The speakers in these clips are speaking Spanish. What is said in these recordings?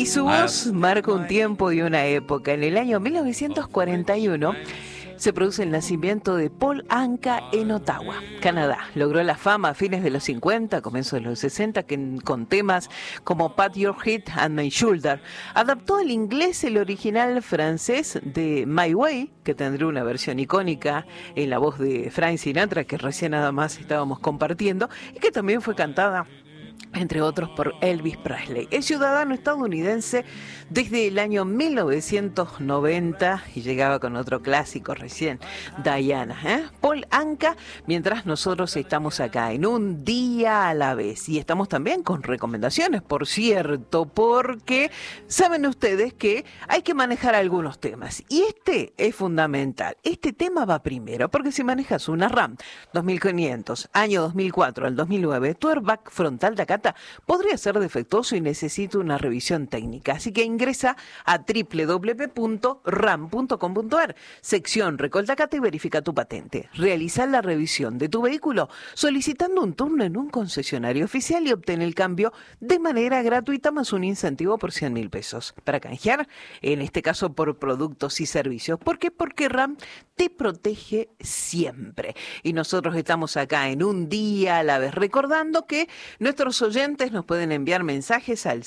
Y su voz marca un tiempo y una época. En el año 1941 se produce el nacimiento de Paul Anka en Ottawa, Canadá. Logró la fama a fines de los 50, comienzos de los 60, con temas como Pat Your Head and My Shoulder. Adaptó al inglés el original francés de My Way, que tendrá una versión icónica en la voz de Frank Sinatra, que recién nada más estábamos compartiendo, y que también fue cantada entre otros por Elvis Presley. Es ciudadano estadounidense desde el año 1990 y llegaba con otro clásico recién, Diana. Paul Anka, mientras nosotros estamos acá en Un Día a la Vez. Y estamos también con recomendaciones, por cierto, porque saben ustedes que hay que manejar algunos temas. Y este es fundamental. Este tema va primero, porque si manejas una RAM 2500, año 2004 al 2009, tu airbag frontal de acá podría ser defectuoso y necesita una revisión técnica. Así que ingresa a www.ram.com.ar, sección Recoltacata, y verifica tu patente. Realiza la revisión de tu vehículo solicitando un turno en un concesionario oficial y obtén el cambio de manera gratuita más un incentivo por 100.000 pesos. Para canjear, en este caso por productos y servicios. ¿Por qué? Porque RAM te protege siempre. Y nosotros estamos acá en Un Día a la Vez, recordando que nuestros oyentes nos pueden enviar mensajes al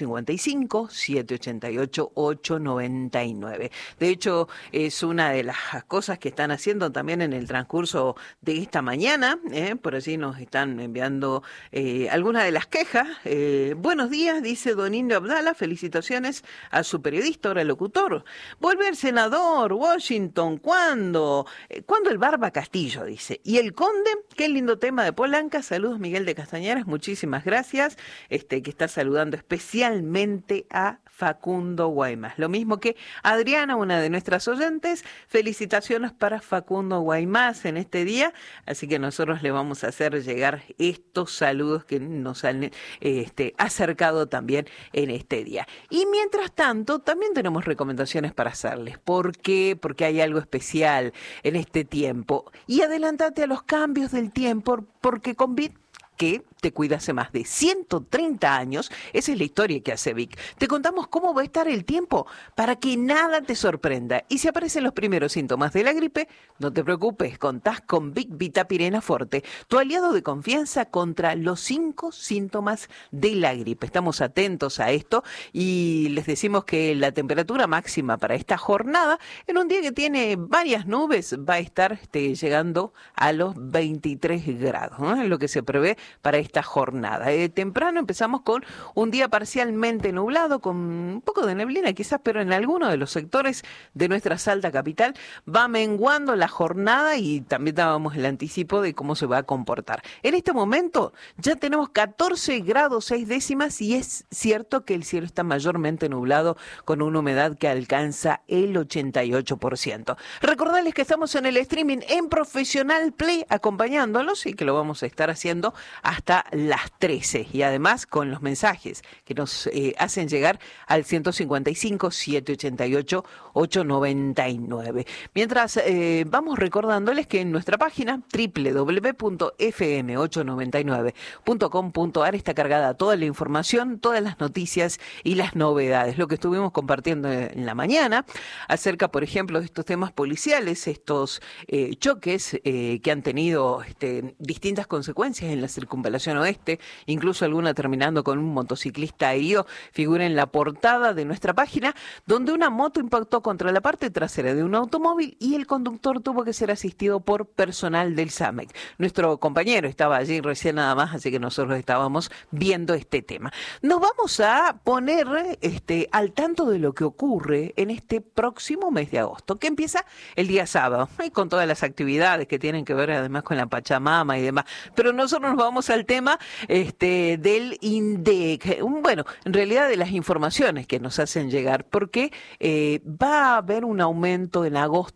155-788-899. De hecho, es una de las cosas que están haciendo también en el transcurso de esta mañana. Por allí nos están enviando algunas de las quejas. Buenos días, dice Don Indio Abdala. Felicitaciones a su periodista, ahora locutor. Vuelve el senador, Washington, ¿cuándo? ¿Cuándo el Barba Castillo? Dice. Y el Conde, qué lindo tema de Paul Anka. Saludos, Miguel de Castañaras. Muchísimas gracias. Que está saludando especialmente a Facundo Guaymas. Lo mismo que Adriana, una de nuestras oyentes. Felicitaciones para Facundo Guaymas en este día. Así que nosotros le vamos a hacer llegar estos saludos que nos han acercado también en este día. Y mientras tanto, también tenemos recomendaciones para hacerles. ¿Por qué? Porque hay algo especial en este tiempo. Y adelántate a los cambios del tiempo, porque con Bit, que te cuida hace más de 130 años, esa es la historia que hace Vic. Te contamos cómo va a estar el tiempo para que nada te sorprenda. Y si aparecen los primeros síntomas de la gripe, no te preocupes, contás con Vic Vitapirena Forte, tu aliado de confianza contra los 5 síntomas de la gripe. Estamos atentos a esto y les decimos que la temperatura máxima para esta jornada, en un día que tiene varias nubes, va a estar llegando a los 23 grados, ¿no? Es lo que se prevé para esta jornada. Temprano empezamos con un día parcialmente nublado, con un poco de neblina quizás, pero en algunos de los sectores de nuestra Salta capital va menguando la jornada y también dábamos el anticipo de cómo se va a comportar. En este momento ya tenemos 14 grados 6 décimas y es cierto que el cielo está mayormente nublado con una humedad que alcanza el 88%. Recordarles que estamos en el streaming en Profesional Play acompañándolos y que lo vamos a estar haciendo hasta las 13 y además con los mensajes que nos hacen llegar al 155-788-899. Mientras vamos recordándoles que en nuestra página www.fm899.com.ar está cargada toda la información, todas las noticias y las novedades. Lo que estuvimos compartiendo en la mañana acerca, por ejemplo, de estos temas policiales, estos choques que han tenido distintas consecuencias en la circunvalación oeste, incluso alguna terminando con un motociclista herido, figura en la portada de nuestra página, donde una moto impactó contra la parte trasera de un automóvil y el conductor tuvo que ser asistido por personal del SAMEC. Nuestro compañero estaba allí recién nada más, así que nosotros estábamos viendo este tema. Nos vamos a poner al tanto de lo que ocurre en este próximo mes de agosto, que empieza el día sábado, con todas las actividades que tienen que ver además con la Pachamama y demás. Pero nosotros nos vamos al tema del INDEC. Bueno, en realidad de las informaciones que nos hacen llegar, porque va a haber un aumento en agosto